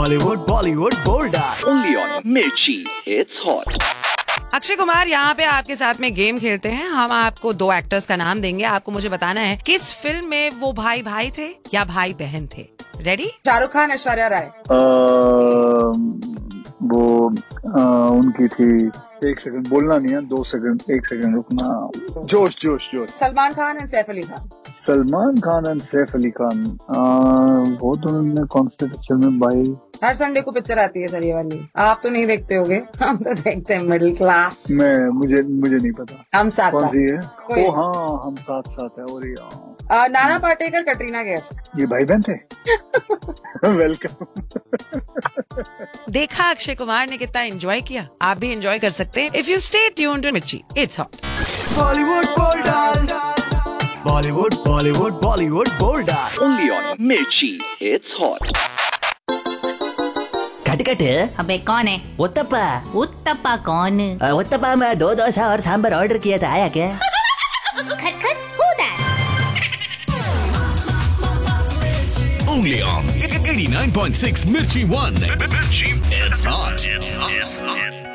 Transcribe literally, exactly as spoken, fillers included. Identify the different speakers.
Speaker 1: Bollywood, Bollywood, Bollywood.
Speaker 2: Only on Mirchi. It's hot.
Speaker 3: Akshay Kumar यहाँ पे आपके साथ में गेम खेलते हैं। हम आपको दो एक्टर्स का नाम देंगे, आपको मुझे बताना है किस फिल्म में वो भाई भाई थे या भाई बहन थे। रेडी?
Speaker 4: शाहरुख खान, ऐश्वर्या राय।
Speaker 5: वो आ, उनकी थी, एक सेकंड बोलना नहीं है, दो सेकंड, एक सेकंड रुकना। जोश जोश जोश।
Speaker 4: सलमान खान एंड सैफ अली खान।
Speaker 5: सलमान खान एंड सैफ अली खान। आ, वो तो उन्होंने कौन से पिक्चर में भाई?
Speaker 4: हर संडे को पिक्चर आती है सर ये वाली। आप तो नहीं देखते होगे, हम तो देखते हैं मिडिल क्लास।
Speaker 5: मैं मुझे मुझे नहीं पता
Speaker 4: हम साथ
Speaker 5: कौन
Speaker 4: साथ
Speaker 5: सी है। ओ हाँ, हम साथ साथ है। और
Speaker 4: आ, नाना पाटेकर, कटरीना कैफ।
Speaker 5: ये भाई बहन थे। वेलकम।
Speaker 3: देखा अक्षय कुमार ने कितना एंजॉय किया, आप भी एंजॉय कर सकते हैं if you stay tuned to मिर्ची। It's hot.
Speaker 1: Bollywood, Bollywood. Bollywood, Bollywood, Bollywood, Bollywood.
Speaker 2: Only on Mirchi. It's hot.
Speaker 6: Cut cut.
Speaker 7: अबे कौन है?
Speaker 6: उत्तप्पा।
Speaker 7: उत्तप्पा कौन?
Speaker 6: अ, उत्तप्पा में दो डोसा और सांभर ऑर्डर किया था, आया क्या?
Speaker 7: खट खट who that?
Speaker 8: Only on eighty-nine point six Mirchi One. Mirchi. It's hot.